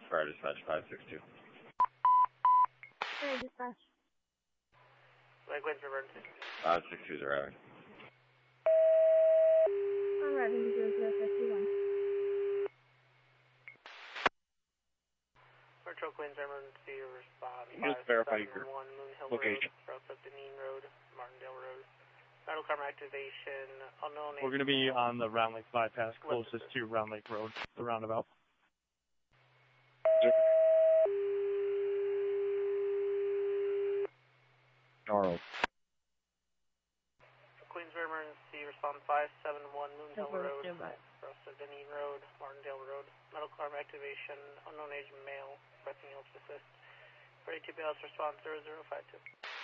Fire Dispatch 562. Hey, dispatch. Likewise, emergency. 562 is arriving. Arriving 0051. Metro Queens emergency response. Just verify your Moon Hill location. Road, South of Deneen Road, Martindale Road. Battle Karma activation, unknown. We're going to be on the Round Lake bypass closest to Round Lake Road, the roundabout. Charles. Queensborough emergency response 571 Moon Hill Road, South of Deneen Road, Martindale Road. Metal Karma activation, unknown age male, requesting help assist. Ready to be response 0052.